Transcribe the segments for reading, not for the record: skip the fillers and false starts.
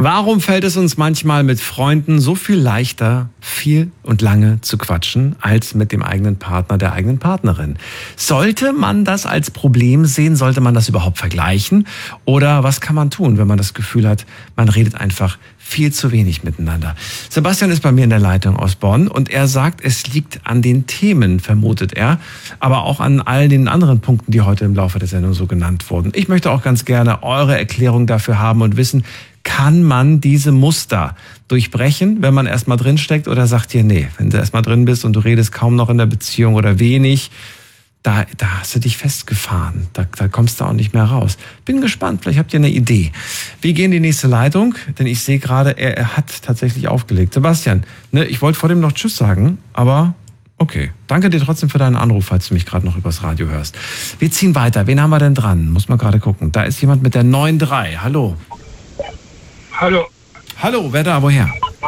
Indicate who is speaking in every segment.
Speaker 1: Warum fällt es uns manchmal mit Freunden so viel leichter, viel und lange zu quatschen, als mit dem eigenen Partner, der eigenen Partnerin? Sollte man das als Problem sehen? Sollte man das überhaupt vergleichen? Oder was kann man tun, wenn man das Gefühl hat, man redet einfach viel zu wenig miteinander? Sebastian ist bei mir in der Leitung aus Bonn und er sagt, es liegt an den Themen, vermutet er, aber auch an all den anderen Punkten, die heute im Laufe der Sendung so genannt wurden. Ich möchte auch ganz gerne eure Erklärung dafür haben und wissen, kann man diese Muster durchbrechen, wenn man erstmal drinsteckt, oder sagt ihr, nee, wenn du erstmal drin bist und du redest kaum noch in der Beziehung oder wenig, da hast du dich festgefahren, da kommst du auch nicht mehr raus. Bin gespannt, vielleicht habt ihr eine Idee. Wir gehen in die nächste Leitung, denn ich sehe gerade, er hat tatsächlich aufgelegt. Sebastian, ich wollte vor dem noch Tschüss sagen, aber okay. Danke dir trotzdem für deinen Anruf, falls du mich gerade noch übers Radio hörst. Wir ziehen weiter. Wen haben wir denn dran? Muss man gerade gucken. Da ist jemand mit der 9-3. Hallo.
Speaker 2: Hallo.
Speaker 1: Hallo, wer da, woher?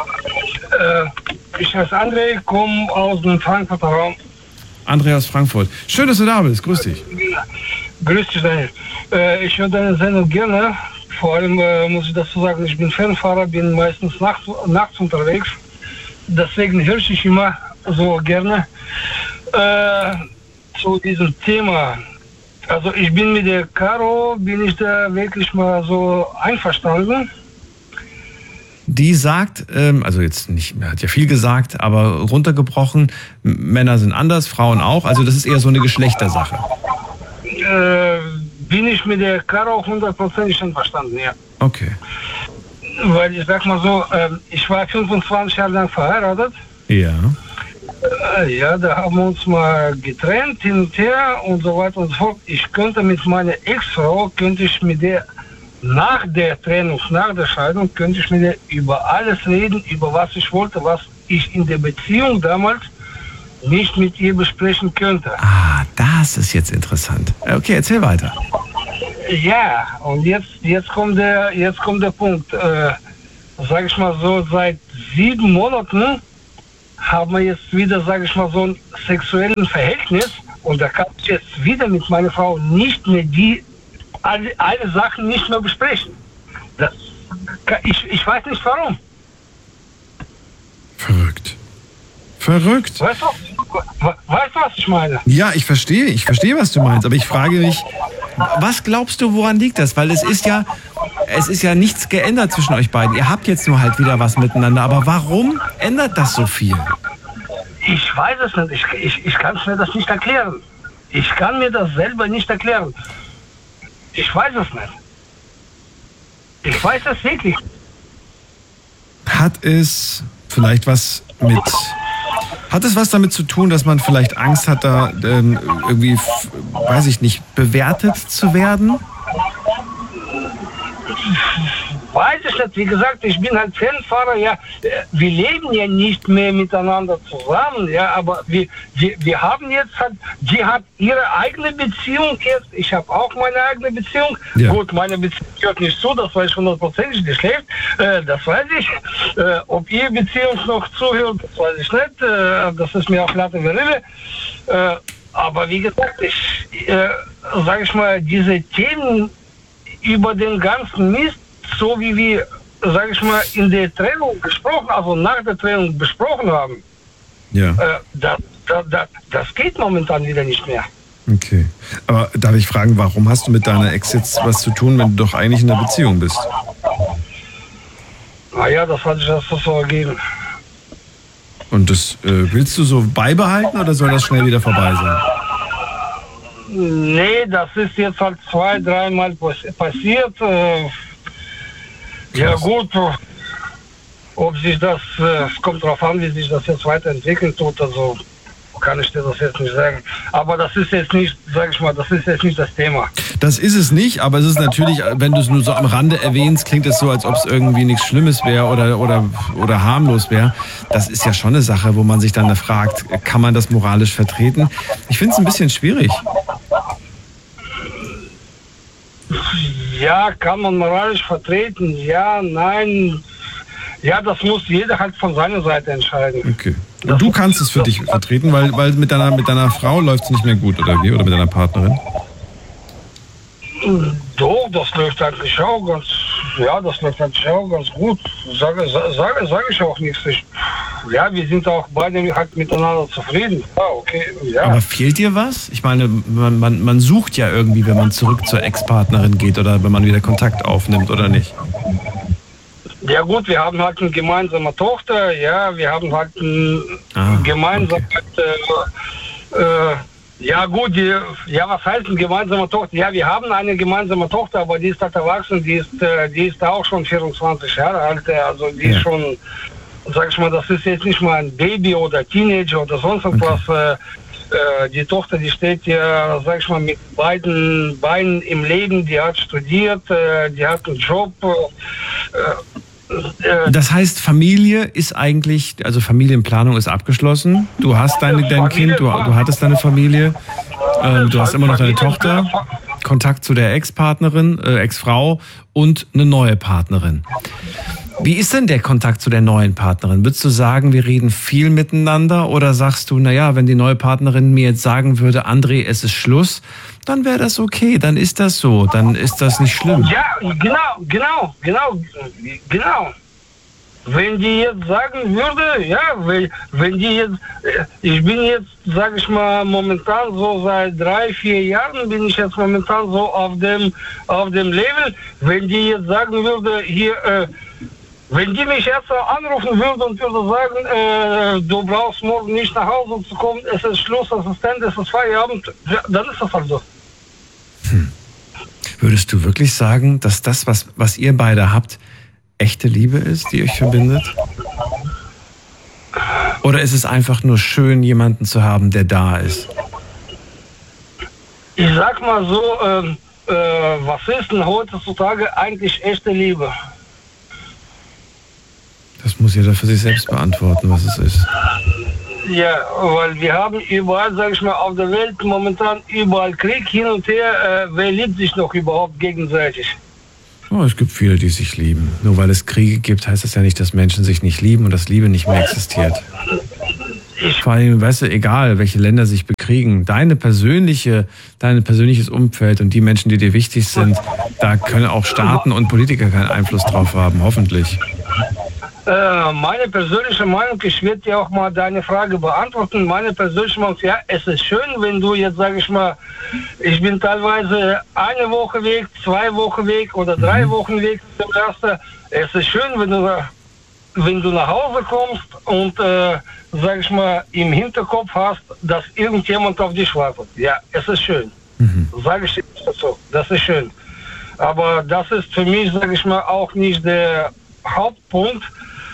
Speaker 2: Ich heiße André, komme aus dem Frankfurter Raum.
Speaker 1: André aus Frankfurt. Schön, dass du da bist. Grüß dich.
Speaker 2: Grüß dich, Daniel. Ich höre deine Sendung gerne. Vor allem muss ich dazu sagen, ich bin Fernfahrer, bin meistens nachts unterwegs. Deswegen höre ich immer so gerne zu diesem Thema. Also ich bin mit der Caro, bin ich da wirklich mal so einverstanden.
Speaker 1: Die sagt, also jetzt nicht, hat ja viel gesagt, aber runtergebrochen, Männer sind anders, Frauen auch, also das ist eher so eine Geschlechtersache.
Speaker 2: Bin ich mit der Caro 100% einverstanden, ja.
Speaker 1: Okay.
Speaker 2: Weil ich sag mal so, ich war 25 Jahre lang verheiratet.
Speaker 1: Ja.
Speaker 2: Ja, da haben wir uns mal getrennt, hin und her und so weiter und so fort. Ich könnte mit meiner Ex-Frau, nach der Trennung, nach der Scheidung, könnte ich mit der über alles reden, über was ich wollte, was ich in der Beziehung damals nicht mit ihr besprechen könnte.
Speaker 1: Ah, das ist jetzt interessant. Okay, erzähl weiter.
Speaker 2: Ja, und jetzt kommt der Punkt. Sag ich mal so, seit 7 Monaten haben wir jetzt wieder, sage ich mal, so ein sexuelles Verhältnis und da kann ich jetzt wieder mit meiner Frau nicht mehr alle Sachen nicht mehr besprechen. Ich weiß nicht warum.
Speaker 1: Verrückt.
Speaker 2: Weißt du, was ich meine?
Speaker 1: Ja, ich verstehe, was du meinst, aber ich frage mich, was glaubst du, woran liegt das? Weil es ist ja nichts geändert zwischen euch beiden. Ihr habt jetzt nur halt wieder was miteinander, aber warum ändert das so viel?
Speaker 2: Ich weiß es nicht. Ich kann mir das nicht erklären. Ich kann mir das selber nicht erklären. Ich weiß es nicht. Ich weiß es wirklich.
Speaker 1: Hat es was damit zu tun, dass man vielleicht Angst hat, da irgendwie, weiß ich nicht, bewertet zu werden?
Speaker 2: Weiß ich nicht. Wie gesagt, ich bin halt Fernfahrer, ja. Wir leben ja nicht mehr miteinander zusammen, ja, aber wir haben jetzt halt, die hat ihre eigene Beziehung jetzt, ich habe auch meine eigene Beziehung. Ja. Gut, meine Beziehung gehört nicht zu, das weiß ich 100%, die schläft, das weiß ich. Ob ihre Beziehung noch zuhört, das weiß ich nicht, das ist mir auch Latte Verille. Aber wie gesagt, sage ich mal, diese Themen über den ganzen Mist, so wie wir, sage ich mal, in der Trennung gesprochen, also nach der Trennung besprochen haben,
Speaker 1: ja.
Speaker 2: Das geht momentan wieder nicht mehr.
Speaker 1: Okay. Aber darf ich fragen, warum hast du mit deiner Ex jetzt was zu tun, wenn du doch eigentlich in einer Beziehung bist?
Speaker 2: Naja, das hat sich das so ergeben.
Speaker 1: Und das willst du so beibehalten oder soll das schnell wieder vorbei sein?
Speaker 2: Nee, das ist jetzt halt 2-3 Mal passiert. Ja gut, ob sich das, es kommt darauf an, wie sich das jetzt weiterentwickeln tut, also kann ich dir das jetzt nicht sagen. Aber das ist jetzt nicht, sag ich mal, das ist jetzt nicht das Thema. Das ist es nicht, aber es ist natürlich, wenn du es nur so am Rande erwähnst, klingt es so, als ob es irgendwie nichts Schlimmes wäre oder harmlos wäre. Das ist ja schon eine Sache, wo man sich dann fragt, kann man das moralisch vertreten? Ich finde es ein bisschen schwierig. Ja, kann man moralisch vertreten? Ja, nein. Ja, das muss jeder halt von seiner Seite entscheiden. Okay. Und du kannst es für dich vertreten, weil mit deiner Frau läuft es nicht mehr gut, oder wie? Oder mit deiner Partnerin? Doch, das läuft eigentlich auch ganz Ja, das läuft natürlich auch ganz gut. Sage ich auch nichts. Ja, wir sind auch beide halt miteinander zufrieden. Ja, okay. Ja.
Speaker 1: Aber fehlt dir was? Ich meine, man sucht ja irgendwie, wenn man zurück zur Ex-Partnerin geht oder wenn man wieder Kontakt aufnimmt, oder nicht?
Speaker 2: Ja gut, wir haben halt eine gemeinsame Tochter. Ja, wir haben halt eine gemeinsame... Okay. Ja gut, was heißt eine gemeinsame Tochter? Ja, wir haben eine gemeinsame Tochter, aber die ist halt erwachsen, die ist auch schon 24 Jahre alt, also die ist schon, sag ich mal, das ist jetzt nicht mal ein Baby oder Teenager oder sonst etwas. Okay. Die Tochter, die steht ja, sag ich mal, mit beiden Beinen im Leben, die hat studiert, die hat einen Job.
Speaker 1: Das heißt, Familie ist eigentlich, also Familienplanung ist abgeschlossen. Du hast dein Kind, du hattest deine Familie, du hast immer noch deine Tochter, Kontakt zu der Ex-Partnerin, Ex-Frau und eine neue Partnerin. Wie ist denn der Kontakt zu der neuen Partnerin? Würdest du sagen, wir reden viel miteinander oder sagst du, naja, wenn die neue Partnerin mir jetzt sagen würde, André, es ist Schluss, dann wäre das okay, dann ist das so, dann ist das nicht schlimm.
Speaker 2: Ja, genau. Wenn die jetzt sagen würde, ja, wenn die jetzt, ich bin jetzt, sag ich mal, momentan so seit 3-4 Jahren bin ich jetzt momentan so auf dem Level, wenn die jetzt sagen würde, hier, wenn die mich jetzt anrufen würde und würde sagen, du brauchst morgen nicht nach Hause zu kommen, es ist Schluss, Assistent, es ist Feierabend, ja, dann ist das halt so.
Speaker 1: Würdest du wirklich sagen, dass das, was ihr beide habt, echte Liebe ist, die euch verbindet? Oder ist es einfach nur schön, jemanden zu haben, der da ist?
Speaker 2: Ich sag mal so, was ist denn heutzutage eigentlich echte Liebe?
Speaker 1: Das muss jeder für sich selbst beantworten, was es ist.
Speaker 2: Ja, weil wir haben überall, sag ich mal, auf der Welt momentan überall Krieg hin und her. Wer liebt sich noch überhaupt gegenseitig?
Speaker 1: Oh, es gibt viele, die sich lieben. Nur weil es Kriege gibt, heißt das ja nicht, dass Menschen sich nicht lieben und dass Liebe nicht mehr existiert. Vor allem, weißt du, egal, welche Länder sich bekriegen, dein persönliches Umfeld und die Menschen, die dir wichtig sind, da können auch Staaten und Politiker keinen Einfluss drauf haben, hoffentlich.
Speaker 2: Meine persönliche Meinung, ich werde dir auch mal deine Frage beantworten. Meine persönliche Meinung, ja, es ist schön, wenn du jetzt, sage ich mal, ich bin teilweise 1 Woche weg, 2 Wochen weg oder 3 Wochen weg. Es ist schön, wenn du nach Hause kommst und, sage ich mal, im Hinterkopf hast, dass irgendjemand auf dich wartet. Ja, es ist schön. Sage ich dir so, das ist schön. Aber das ist für mich, sage ich mal, auch nicht der Hauptpunkt,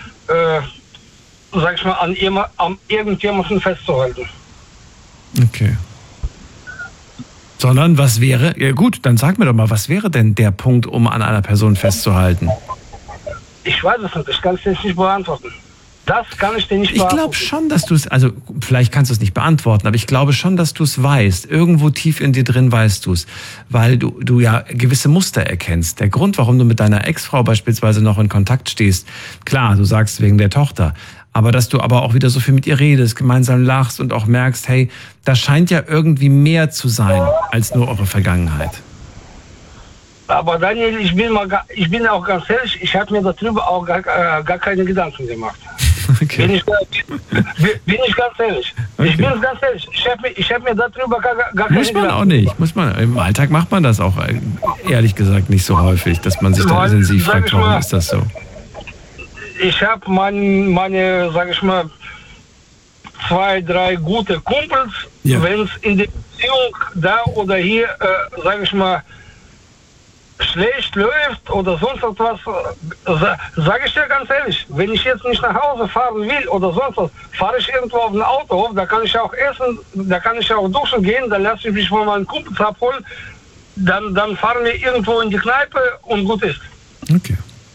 Speaker 2: sag ich mal, an irgendjemanden festzuhalten.
Speaker 1: Okay. Sondern was wäre, ja gut, dann sag mir doch mal, was wäre denn der Punkt, um an einer Person festzuhalten?
Speaker 2: Ich weiß es nicht, ich kann es dir nicht beantworten. Das kann ich dir nicht beantworten.
Speaker 1: Ich glaube schon, dass du es, also vielleicht kannst du es nicht beantworten, aber ich glaube schon, dass du es weißt. Irgendwo tief in dir drin weißt du es, weil du ja gewisse Muster erkennst. Der Grund, warum du mit deiner Ex-Frau beispielsweise noch in Kontakt stehst, klar, du sagst wegen der Tochter, aber dass du aber auch wieder so viel mit ihr redest, gemeinsam lachst und auch merkst, hey, da scheint ja irgendwie mehr zu sein als nur eure Vergangenheit.
Speaker 2: Aber Daniel, ich bin auch ganz ehrlich, ich habe mir darüber auch gar keine Gedanken gemacht.
Speaker 1: Okay.
Speaker 2: Bin ich ganz ehrlich. Okay. Ich bin ganz ehrlich. Ich hab mir darüber gar keine Gedanken gemacht.
Speaker 1: Muss man auch nicht. Im Alltag macht man das auch, ehrlich gesagt, nicht so häufig, dass man sich da intensiv fragt, warum ist das so?
Speaker 2: Ich habe meine, sag ich mal, 2, 3 gute Kumpels, ja. Wenn es in der Beziehung da oder hier, sag ich mal, schlecht läuft oder sonst etwas, sage ich dir ganz ehrlich, wenn ich jetzt nicht nach Hause fahren will oder sonst was, fahre ich irgendwo auf den Autohof, da kann ich auch essen, da kann ich auch duschen gehen, dann lasse ich mich von meinen Kumpels abholen, dann fahren wir irgendwo in die Kneipe und gut ist.
Speaker 1: Okay.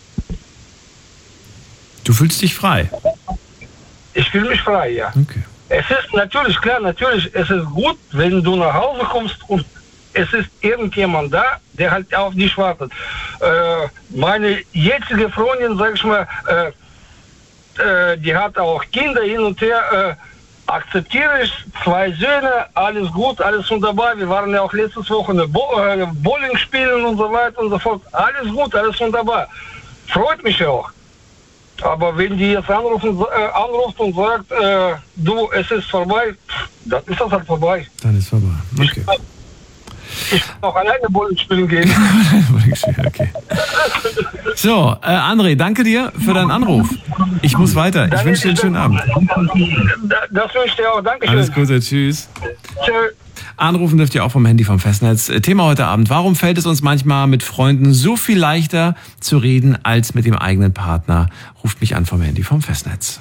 Speaker 1: Du fühlst dich frei?
Speaker 2: Ich fühle mich frei, ja.
Speaker 1: Okay.
Speaker 2: Es ist natürlich, es ist gut, wenn du nach Hause kommst und es ist irgendjemand da, der halt auf dich wartet. Meine jetzige Freundin, sag ich mal, die hat auch Kinder hin und her. akzeptiere ich 2 Söhne, alles gut, alles wunderbar. Wir waren ja auch letztes Wochenende Bowling spielen und so weiter und so fort. Alles gut, alles wunderbar. Freut mich auch. Aber wenn die jetzt anruft und sagt, du, es ist vorbei, dann ist das halt vorbei.
Speaker 1: Dann ist vorbei. Okay.
Speaker 2: Ich kann auch alleine Bowling spielen gehen.
Speaker 1: Okay. So, André, danke dir für deinen Anruf. Ich muss weiter. Ich wünsche dir einen schönen Abend.
Speaker 2: Das wünsche ich dir auch. Dankeschön.
Speaker 1: Alles Gute. Tschüss.
Speaker 2: Tschö.
Speaker 1: Anrufen dürft ihr auch vom Handy vom Festnetz. Thema heute Abend: Warum fällt es uns manchmal mit Freunden so viel leichter zu reden als mit dem eigenen Partner? Ruft mich an vom Handy vom Festnetz.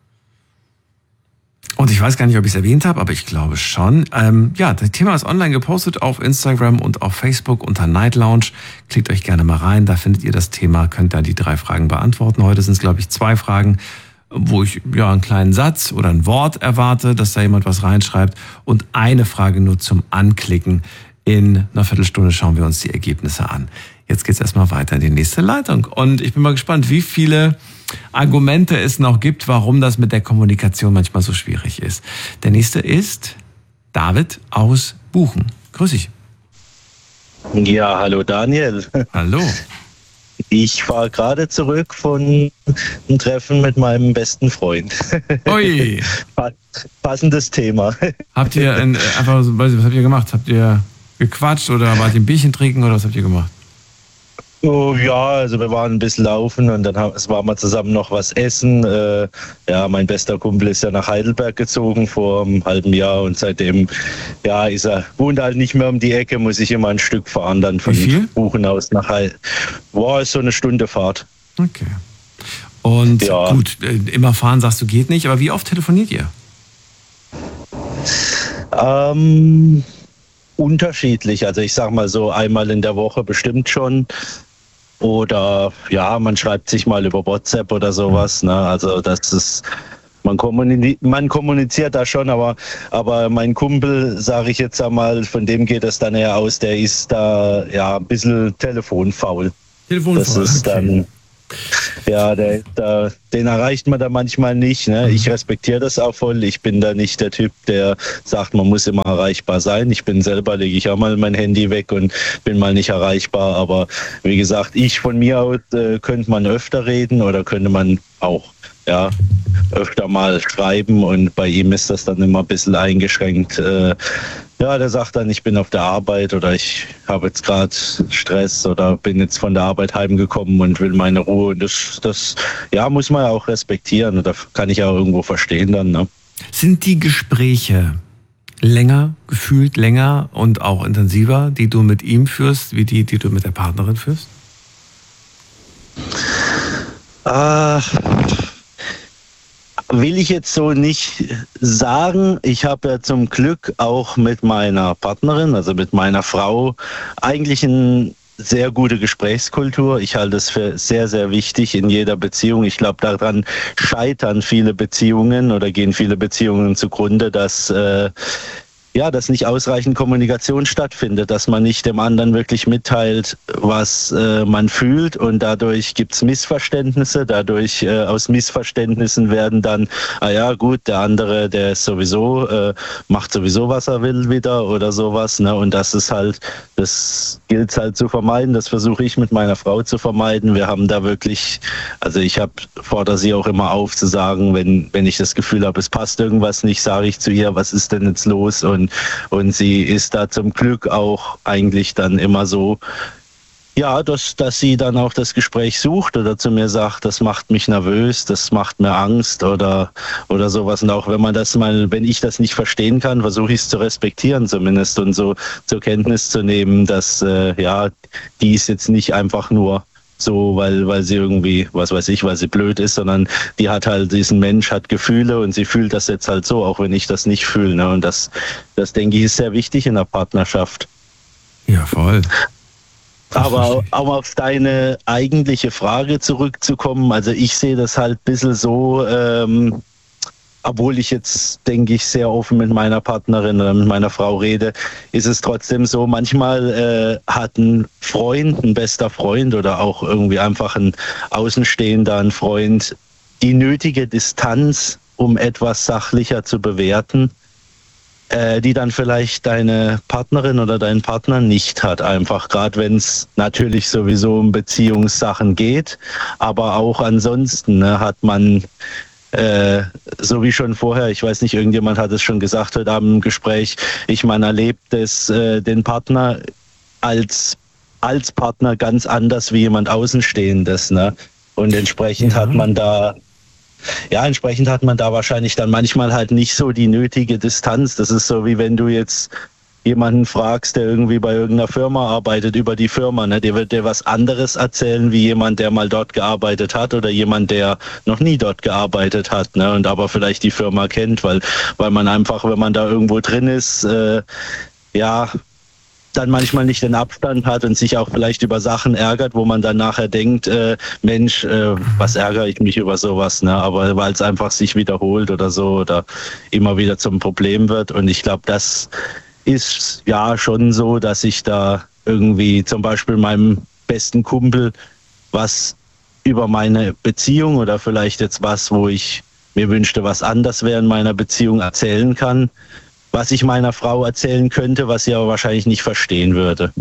Speaker 1: Und ich weiß gar nicht, ob ich es erwähnt habe, aber ich glaube schon. Das Thema ist online gepostet auf Instagram und auf Facebook unter Night Lounge. Klickt euch gerne mal rein, da findet ihr das Thema, könnt da die 3 Fragen beantworten. Heute sind es, glaube ich, 2 Fragen, wo ich einen kleinen Satz oder ein Wort erwarte, dass da jemand was reinschreibt, und eine Frage nur zum Anklicken. In einer Viertelstunde schauen wir uns die Ergebnisse an. Jetzt geht's erstmal weiter in die nächste Leitung. Und ich bin mal gespannt, wie viele Argumente es noch gibt, warum das mit der Kommunikation manchmal so schwierig ist. Der nächste ist David aus Buchen. Grüß dich.
Speaker 3: Ja, hallo Daniel.
Speaker 1: Hallo.
Speaker 3: Ich fahre gerade zurück von einem Treffen mit meinem besten Freund.
Speaker 1: Ui.
Speaker 3: Passendes Thema.
Speaker 1: Habt ihr was habt ihr gemacht? Habt ihr gequatscht oder wart ihr ein Bierchen trinken oder was habt ihr gemacht?
Speaker 3: Oh, ja, also wir waren ein bisschen laufen und dann waren wir zusammen noch was essen. Mein bester Kumpel ist ja nach Heidelberg gezogen vor einem halben Jahr und seitdem wohnt halt nicht mehr um die Ecke, muss ich immer ein Stück fahren dann von Buchen aus nach Heidelberg. Ist so eine Stunde Fahrt.
Speaker 1: Okay. Und gut, immer fahren sagst du geht nicht, aber wie oft telefoniert ihr?
Speaker 3: Unterschiedlich, also ich sag mal so einmal in der Woche bestimmt schon. Oder man schreibt sich mal über WhatsApp oder sowas. Ne? Also das ist, man kommuniziert da schon, aber mein Kumpel, sage ich jetzt einmal, von dem geht es dann eher aus, der ist da ein bisschen telefonfaul. Das ist dann, den erreicht man da manchmal nicht. Ne? Ich respektiere das auch voll. Ich bin da nicht der Typ, der sagt, man muss immer erreichbar sein. Ich bin selber, lege ich auch mal mein Handy weg und bin mal nicht erreichbar. Aber wie gesagt, von mir aus könnte man öfter reden oder könnte man auch öfter mal schreiben, und bei ihm ist das dann immer ein bisschen eingeschränkt. Der sagt dann, ich bin auf der Arbeit oder ich habe jetzt gerade Stress oder bin jetzt von der Arbeit heimgekommen und will meine Ruhe. Und das muss man ja auch respektieren, und da kann ich auch irgendwo verstehen dann. Ne?
Speaker 1: Sind die Gespräche gefühlt länger und auch intensiver, die du mit ihm führst, wie die du mit der Partnerin führst?
Speaker 3: Will ich jetzt so nicht sagen. Ich habe ja zum Glück auch mit meiner Partnerin, also mit meiner Frau, eigentlich eine sehr gute Gesprächskultur. Ich halte es für sehr, sehr wichtig in jeder Beziehung. Ich glaube, daran scheitern viele Beziehungen oder gehen viele Beziehungen zugrunde, dass nicht ausreichend Kommunikation stattfindet, dass man nicht dem anderen wirklich mitteilt, was man fühlt, und dadurch gibt es Missverständnisse, aus Missverständnissen werden dann, der andere, der ist macht sowieso, was er will wieder oder sowas, ne? Und das gilt es halt zu vermeiden, das versuche ich mit meiner Frau zu vermeiden. Wir haben da wirklich, also ich fordere sie auch immer auf zu sagen, wenn ich das Gefühl habe, es passt irgendwas nicht, sage ich zu ihr, was ist denn jetzt los? Und sie ist da zum Glück auch eigentlich dann immer so, dass sie dann auch das Gespräch sucht oder zu mir sagt, das macht mich nervös, das macht mir Angst oder sowas. Und auch wenn ich das nicht verstehen kann, versuche ich es zu respektieren zumindest und so zur Kenntnis zu nehmen, dass die ist jetzt nicht einfach nur so, weil sie irgendwie, was weiß ich, weil sie blöd ist, sondern diesen Mensch hat Gefühle und sie fühlt das jetzt halt so, auch wenn ich das nicht fühle. Ne? Und das denke ich, ist sehr wichtig in der Partnerschaft.
Speaker 1: Ja, voll.
Speaker 3: Aber auf deine eigentliche Frage zurückzukommen, also ich sehe das halt ein bisschen so, obwohl ich jetzt, denke ich, sehr offen mit meiner Partnerin oder mit meiner Frau rede, ist es trotzdem so, manchmal hat ein bester Freund oder auch irgendwie einfach ein Außenstehender, ein Freund, die nötige Distanz um etwas sachlicher zu bewerten, die dann vielleicht deine Partnerin oder dein Partner nicht hat. Einfach gerade wenn es natürlich sowieso um Beziehungssachen geht, aber auch ansonsten, ne, hat man so wie schon vorher, ich weiß nicht, irgendjemand hat es schon gesagt heute Abend im Gespräch, man erlebt den Partner als Partner ganz anders wie jemand Außenstehendes, ne? Und entsprechend hat man da wahrscheinlich dann manchmal halt nicht so die nötige Distanz. Das ist so, wie wenn du jetzt jemanden fragst, der irgendwie bei irgendeiner Firma arbeitet, über die Firma, ne? Der wird dir was anderes erzählen, wie jemand, der mal dort gearbeitet hat oder jemand, der noch nie dort gearbeitet hat, ne? Und aber vielleicht die Firma kennt, weil man einfach, wenn man da irgendwo drin ist, dann manchmal nicht den Abstand hat und sich auch vielleicht über Sachen ärgert, wo man dann nachher denkt, Mensch, was ärgere ich mich über sowas, ne? Aber weil es einfach sich wiederholt oder so oder immer wieder zum Problem wird. Und ich glaube, das ist ja schon so, dass ich da irgendwie zum Beispiel meinem besten Kumpel was über meine Beziehung oder vielleicht jetzt was, wo ich mir wünschte, was anders wäre in meiner Beziehung, erzählen kann, was ich meiner Frau erzählen könnte, was sie aber wahrscheinlich nicht verstehen würde.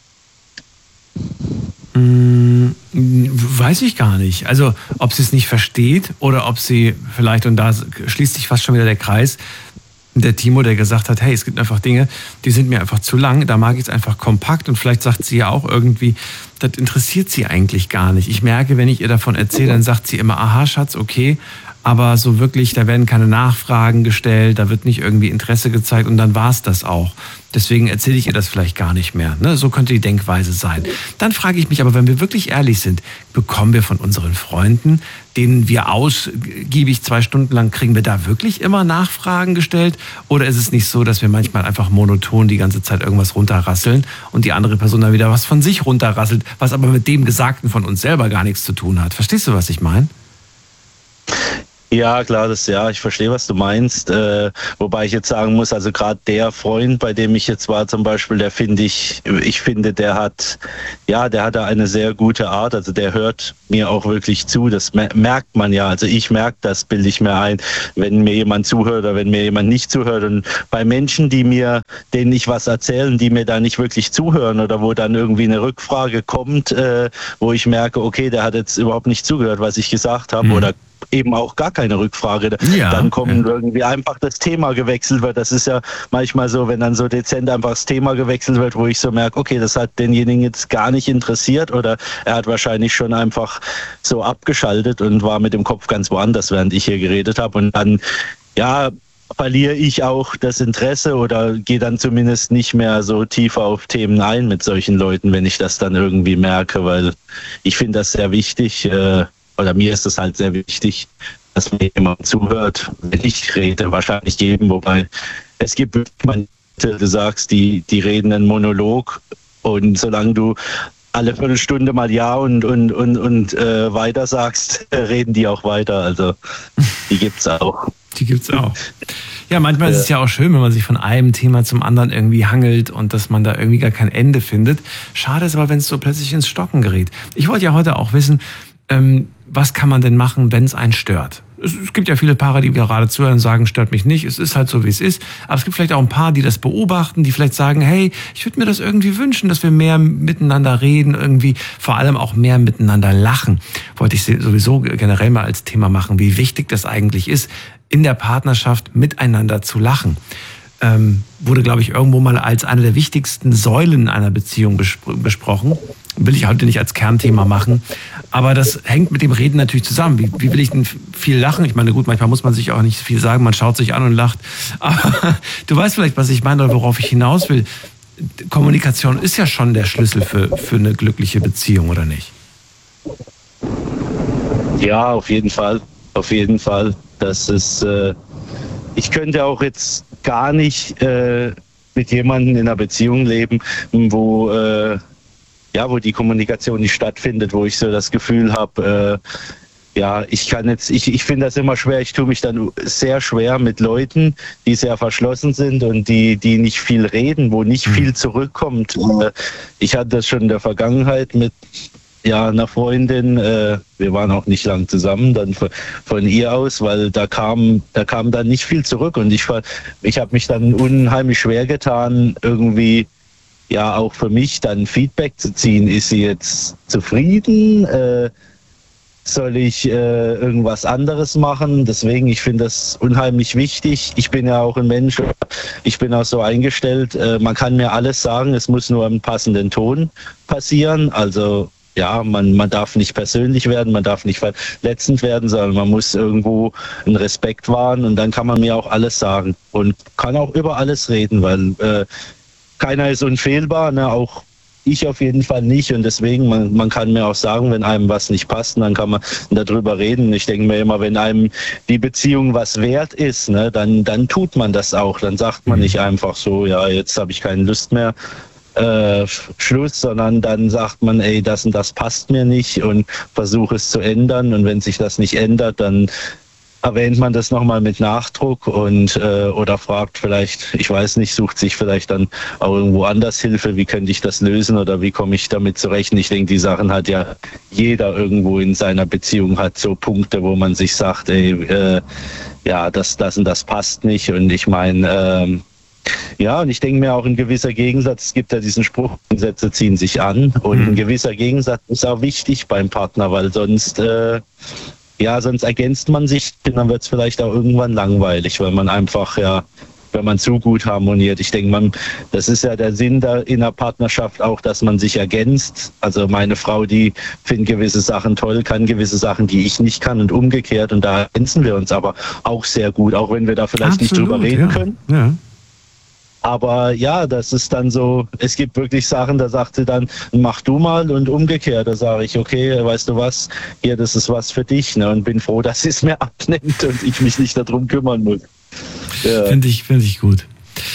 Speaker 1: Weiß ich gar nicht. Also ob sie es nicht versteht oder ob sie vielleicht, und da schließt sich fast schon wieder der Kreis, der Timo, der gesagt hat, hey, es gibt einfach Dinge, die sind mir einfach zu lang, da mag ich es einfach kompakt, und vielleicht sagt sie ja auch irgendwie, das interessiert sie eigentlich gar nicht. Ich merke, wenn ich ihr davon erzähle, dann sagt sie immer, aha, Schatz, okay, aber so wirklich, da werden keine Nachfragen gestellt, da wird nicht irgendwie Interesse gezeigt und dann war es das auch. Deswegen erzähle ich ihr das vielleicht gar nicht mehr. Ne? So könnte die Denkweise sein. Dann frage ich mich aber, wenn wir wirklich ehrlich sind, bekommen wir von unseren Freunden, denen wir ausgiebig 2 Stunden lang, kriegen wir da wirklich immer Nachfragen gestellt? Oder ist es nicht so, dass wir manchmal einfach monoton die ganze Zeit irgendwas runterrasseln und die andere Person dann wieder was von sich runterrasselt, was aber mit dem Gesagten von uns selber gar nichts zu tun hat? Verstehst du, was ich meine?
Speaker 3: Ja, klar, ich verstehe, was du meinst. Wobei ich jetzt sagen muss, also gerade der Freund, bei dem ich jetzt war zum Beispiel, der finde, der hat da eine sehr gute Art. Also der hört mir auch wirklich zu. Das merkt man ja. Also ich merke das, bilde ich mir ein, wenn mir jemand zuhört oder wenn mir jemand nicht zuhört. Und bei Menschen, denen ich was erzähle, die mir da nicht wirklich zuhören oder wo dann irgendwie eine Rückfrage kommt, wo ich merke, okay, der hat jetzt überhaupt nicht zugehört, was ich gesagt habe, oder eben auch gar keine Rückfrage, dann kommen irgendwie einfach das Thema gewechselt wird. Das ist ja manchmal so, wenn dann so dezent einfach das Thema gewechselt wird, wo ich so merke, okay, das hat denjenigen jetzt gar nicht interessiert oder er hat wahrscheinlich schon einfach so abgeschaltet und war mit dem Kopf ganz woanders, während ich hier geredet habe, und dann, verliere ich auch das Interesse oder gehe dann zumindest nicht mehr so tiefer auf Themen ein mit solchen Leuten, wenn ich das dann irgendwie merke, weil ich finde das sehr wichtig, oder mir ist es halt sehr wichtig, dass mir jemand zuhört, wenn ich rede, wahrscheinlich jedem, wobei es gibt, du sagst, die reden einen Monolog, und solange du alle Viertelstunde mal ja und weiter sagst, reden die auch weiter, also die gibt's auch.
Speaker 1: Die gibt's auch. Ja, manchmal ist es ja auch schön, wenn man sich von einem Thema zum anderen irgendwie hangelt und dass man da irgendwie gar kein Ende findet. Schade ist aber, wenn es so plötzlich ins Stocken gerät. Ich wollte ja heute auch wissen, was kann man denn machen, wenn es einen stört? Es gibt ja viele Paare, die gerade zuhören und sagen, stört mich nicht, es ist halt so, wie es ist. Aber es gibt vielleicht auch ein paar, die das beobachten, die vielleicht sagen, hey, ich würde mir das irgendwie wünschen, dass wir mehr miteinander reden, irgendwie vor allem auch mehr miteinander lachen. Wollte ich sowieso generell mal als Thema machen, wie wichtig das eigentlich ist, in der Partnerschaft miteinander zu lachen. Wurde, glaube ich, irgendwo mal als eine der wichtigsten Säulen einer Beziehung besprochen. Will ich heute nicht als Kernthema machen. Aber das hängt mit dem Reden natürlich zusammen. Wie will ich denn viel lachen? Ich meine, gut, manchmal muss man sich auch nicht viel sagen. Man schaut sich an und lacht. Aber du weißt vielleicht, was ich meine oder worauf ich hinaus will. Kommunikation ist ja schon der Schlüssel für eine glückliche Beziehung, oder nicht?
Speaker 3: Ja, auf jeden Fall. Auf jeden Fall. Das ist, ich könnte auch jetzt gar nicht mit jemandem in einer Beziehung leben, wo die Kommunikation nicht stattfindet, wo ich so das Gefühl habe, ich finde das immer schwer, ich tue mich dann sehr schwer mit Leuten, die sehr verschlossen sind und die nicht viel reden, wo nicht viel zurückkommt. Ich hatte das schon in der Vergangenheit mit ja, einer Freundin, wir waren auch nicht lang zusammen, dann von ihr aus, weil da kam dann nicht viel zurück und ich habe mich dann unheimlich schwer getan, irgendwie ja auch für mich dann Feedback zu ziehen. Ist sie jetzt zufrieden? Soll ich irgendwas anderes machen? Deswegen, ich finde das unheimlich wichtig. Ich bin ja auch ein Mensch, ich bin auch so eingestellt, man kann mir alles sagen, es muss nur im passenden Ton passieren. Also ja, man darf nicht persönlich werden, man darf nicht verletzend werden, sondern man muss irgendwo einen Respekt wahren und dann kann man mir auch alles sagen und kann auch über alles reden, weil keiner ist unfehlbar, ne? Auch ich auf jeden Fall nicht und deswegen, man kann mir auch sagen, wenn einem was nicht passt, dann kann man darüber reden. Ich denke mir immer, wenn einem die Beziehung was wert ist, ne, dann tut man das auch. Dann sagt man nicht einfach so, ja, jetzt habe ich keine Lust mehr, Schluss, sondern dann sagt man, ey, das und das passt mir nicht und versuche es zu ändern und wenn sich das nicht ändert, dann erwähnt man das nochmal mit Nachdruck und oder fragt vielleicht, ich weiß nicht, sucht sich vielleicht dann auch irgendwo anders Hilfe, wie könnte ich das lösen oder wie komme ich damit zurecht. Und ich denke, die Sachen hat ja jeder irgendwo in seiner Beziehung, hat so Punkte, wo man sich sagt, ey, ja, das und das passt nicht und ich meine, ja, und ich denke mir auch ein gewisser Gegensatz, es gibt ja diesen Spruch, Gegensätze ziehen sich an und ein gewisser Gegensatz ist auch wichtig beim Partner, weil sonst sonst ergänzt man sich und dann wird es vielleicht auch irgendwann langweilig, weil man einfach, ja, wenn man zu gut harmoniert. Ich denke, das ist ja der Sinn in der Partnerschaft auch, dass man sich ergänzt. Also meine Frau, die findet gewisse Sachen toll, kann gewisse Sachen, die ich nicht kann und umgekehrt und da ergänzen wir uns aber auch sehr gut, auch wenn wir da vielleicht nicht drüber reden können. Ja. Aber ja, das ist dann so, es gibt wirklich Sachen, da sagt sie dann, mach du mal und umgekehrt. Da sage ich, okay, weißt du was, hier, das ist was für dich, ne? Und bin froh, dass sie es mir abnimmt und ich mich nicht darum kümmern muss. Ja.
Speaker 1: Finde ich gut.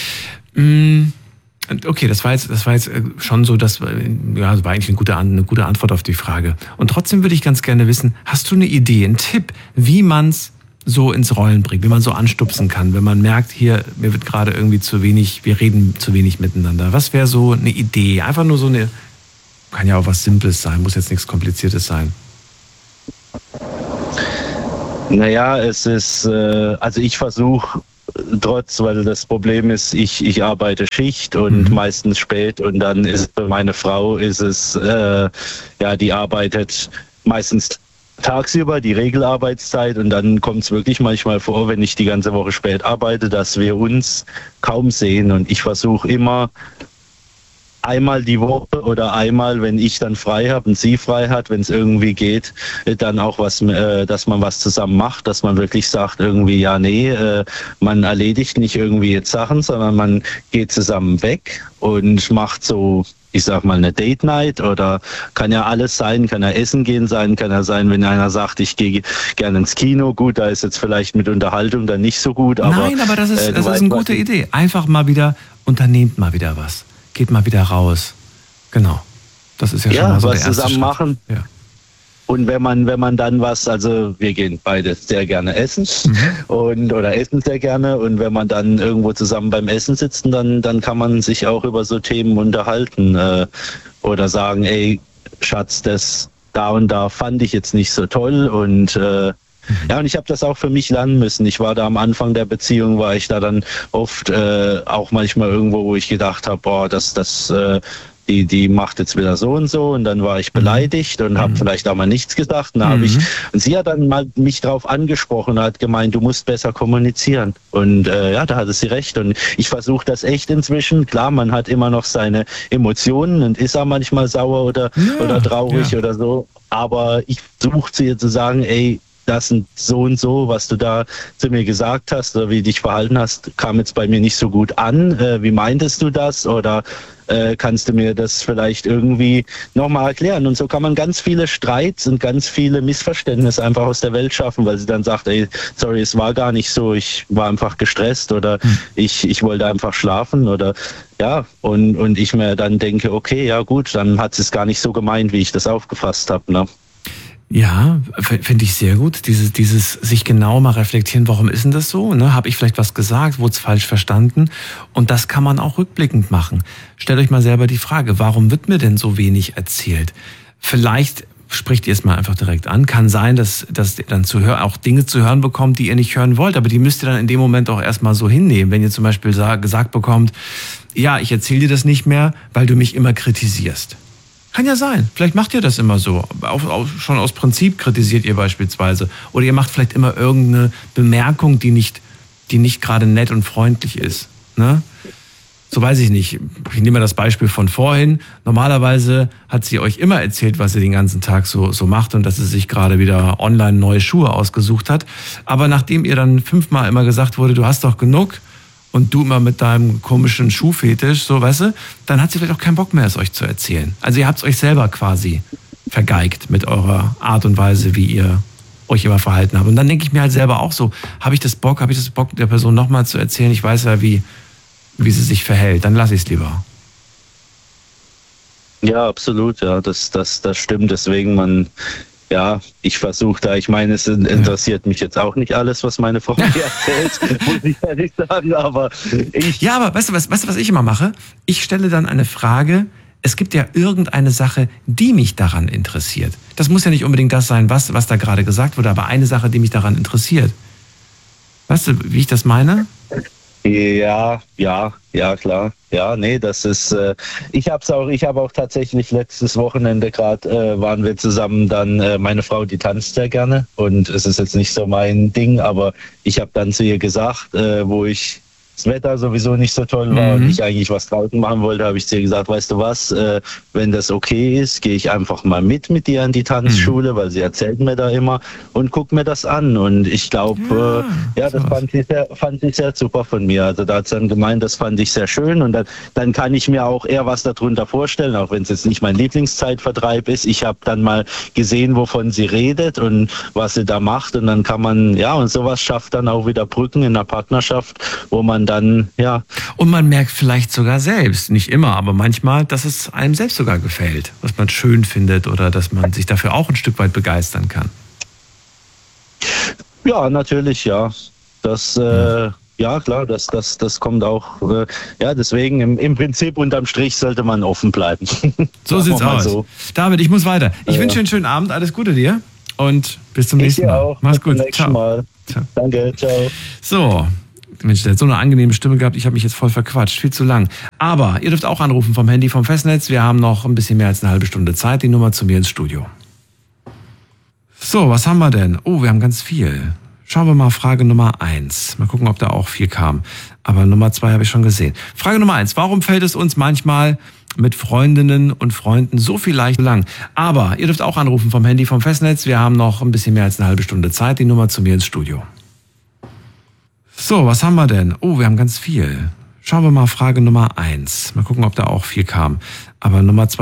Speaker 1: Okay, das war jetzt schon so, das war eigentlich eine gute Antwort auf die Frage. Und trotzdem würde ich ganz gerne wissen, hast du eine Idee, einen Tipp, wie man es so ins Rollen bringt, wie man so anstupsen kann, wenn man merkt, hier, mir wird gerade irgendwie zu wenig, wir reden zu wenig miteinander. Was wäre so eine Idee? Einfach nur so eine, kann ja auch was Simples sein, muss jetzt nichts Kompliziertes sein.
Speaker 3: Naja, es ist, also ich versuche weil das Problem ist, ich arbeite Schicht und meistens spät und dann ist für meine Frau ist es, die arbeitet meistens tagsüber, die Regelarbeitszeit und dann kommt es wirklich manchmal vor, wenn ich die ganze Woche spät arbeite, dass wir uns kaum sehen und ich versuche immer einmal die Woche oder einmal, wenn ich dann frei habe und sie frei hat, wenn es irgendwie geht, dann auch was, dass man was zusammen macht, dass man wirklich sagt irgendwie, ja, nee, man erledigt nicht irgendwie jetzt Sachen, sondern man geht zusammen weg und macht so, ich sag mal, eine Date Night oder kann ja alles sein, kann ja essen gehen sein, kann ja sein, wenn einer sagt, ich gehe gerne ins Kino, gut, da ist jetzt vielleicht mit Unterhaltung dann nicht so gut, aber...
Speaker 1: Nein, aber das ist eine gute Idee. Einfach mal wieder, unternehmt mal wieder was. Geht mal wieder raus. Genau. Das ist ja schon mal so der erste
Speaker 3: zusammen
Speaker 1: Schritt.
Speaker 3: Machen. Ja. Und wenn man dann was, also wir gehen beide sehr gerne essen oder essen sehr gerne und wenn man dann irgendwo zusammen beim Essen sitzen, dann kann man sich auch über so Themen unterhalten oder sagen, ey, Schatz, das da und da fand ich jetzt nicht so toll und und ich habe das auch für mich lernen müssen. Ich war da am Anfang der Beziehung, war ich da dann oft auch manchmal irgendwo, wo ich gedacht habe, boah, die macht jetzt wieder so und so und dann war ich beleidigt und habe vielleicht auch mal nichts gesagt. Und sie hat dann mal mich drauf angesprochen und hat gemeint, du musst besser kommunizieren. Und da hatte sie recht und ich versuche das echt inzwischen. Klar, man hat immer noch seine Emotionen und ist auch manchmal sauer oder traurig oder so. Aber ich versuche zu ihr zu sagen, ey, das und so, was du da zu mir gesagt hast oder wie du dich verhalten hast, kam jetzt bei mir nicht so gut an. Wie meintest du das? Oder kannst du mir das vielleicht irgendwie nochmal erklären? Und so kann man ganz viele Streits und ganz viele Missverständnisse einfach aus der Welt schaffen, weil sie dann sagt, ey, sorry, es war gar nicht so, ich war einfach gestresst oder ich wollte einfach schlafen oder ja, und ich mir dann denke, okay, ja gut, dann hat sie es gar nicht so gemeint, wie ich das aufgefasst habe, ne?
Speaker 1: Ja, finde ich sehr gut. Dieses sich genau mal reflektieren, warum ist denn das so? Ne? Habe ich vielleicht was gesagt, wurde es falsch verstanden? Und das kann man auch rückblickend machen. Stellt euch mal selber die Frage, warum wird mir denn so wenig erzählt? Vielleicht spricht ihr es mal einfach direkt an. Kann sein, dass ihr dann auch Dinge zu hören bekommt, die ihr nicht hören wollt. Aber die müsst ihr dann in dem Moment auch erstmal so hinnehmen. Wenn ihr zum Beispiel gesagt bekommt, ja, ich erzähle dir das nicht mehr, weil du mich immer kritisierst. Kann ja sein. Vielleicht macht ihr das immer so. Schon aus Prinzip kritisiert ihr beispielsweise. Oder ihr macht vielleicht immer irgendeine Bemerkung, die nicht gerade nett und freundlich ist. Ne? So weiß ich nicht. Ich nehme mal das Beispiel von vorhin. Normalerweise hat sie euch immer erzählt, was sie den ganzen Tag so macht und dass sie sich gerade wieder online neue Schuhe ausgesucht hat. Aber nachdem ihr dann 5-mal immer gesagt wurde, du hast doch genug und du immer mit deinem komischen Schuhfetisch, so weißt du, dann hat sie vielleicht auch keinen Bock mehr, es euch zu erzählen. Also ihr habt es euch selber quasi vergeigt mit eurer Art und Weise, wie ihr euch immer verhalten habt. Und dann denke ich mir halt selber auch so, habe ich das Bock der Person nochmal zu erzählen? Ich weiß ja, wie sie sich verhält, dann lasse ich es lieber.
Speaker 3: Ja, absolut, ja, das stimmt. Deswegen ich versuche da, ich meine, es interessiert mich jetzt auch nicht alles, was meine Frau mir erzählt, muss ich ehrlich sagen, aber
Speaker 1: Ja, aber weißt du, was ich immer mache? Ich stelle dann eine Frage, es gibt ja irgendeine Sache, die mich daran interessiert. Das muss ja nicht unbedingt das sein, was da gerade gesagt wurde, aber eine Sache, die mich daran interessiert. Weißt du, wie ich das meine?
Speaker 3: Ja, klar. Ja, nee, das ist, ich habe auch tatsächlich letztes Wochenende gerade, waren wir zusammen dann, meine Frau, die tanzt sehr gerne und es ist jetzt nicht so mein Ding, aber ich habe dann zu ihr gesagt, wo das Wetter sowieso nicht so toll war und ich eigentlich was draußen machen wollte, habe ich zu ihr gesagt, weißt du was, wenn das okay ist, gehe ich einfach mal mit dir an die Tanzschule, weil sie erzählt mir da immer und guck mir das an. Und ich glaube, das fand sie sehr super von mir. Also da hat sie dann gemeint, das fand ich sehr schön und dann kann ich mir auch eher was darunter vorstellen, auch wenn es jetzt nicht mein Lieblingszeitvertreib ist. Ich habe dann mal gesehen, wovon sie redet und was sie da macht und dann kann man, und sowas schafft dann auch wieder Brücken in der Partnerschaft, wo man dann,
Speaker 1: Und man merkt vielleicht sogar selbst, nicht immer, aber manchmal, dass es einem selbst sogar gefällt, was man schön findet oder dass man sich dafür auch ein Stück weit begeistern kann.
Speaker 3: Ja, natürlich, ja. Das, klar, das kommt auch, deswegen im Prinzip unterm Strich sollte man offen bleiben.
Speaker 1: So sieht's aus. So. David, ich muss weiter. Ich wünsche dir einen schönen Abend, alles Gute dir und bis zum nächsten Mal.
Speaker 3: Auch.
Speaker 1: Mach's gut.
Speaker 3: Ciao. Mal. Ciao. Danke, ciao.
Speaker 1: So. Mensch, der hat so eine angenehme Stimme gehabt, ich habe mich jetzt voll verquatscht, viel zu lang. Aber ihr dürft auch anrufen vom Handy, vom Festnetz. Wir haben noch ein bisschen mehr als eine halbe Stunde Zeit. Die Nummer zu mir ins Studio. So, was haben wir denn? Oh, wir haben ganz viel. Schauen wir mal Frage Nummer 1. Mal gucken, ob da auch viel kam. Aber Nummer 2 habe ich schon gesehen. Frage Nummer 1. Warum fällt es uns manchmal mit Freundinnen und Freunden so viel leicht lang? Aber ihr dürft auch anrufen vom Handy, vom Festnetz. Wir haben noch ein bisschen mehr als eine halbe Stunde Zeit. Die Nummer zu mir ins Studio. So, was haben wir denn? Oh, wir haben ganz viel. Schauen wir mal Frage Nummer 1. Mal gucken, ob da auch viel kam. Aber Nummer 2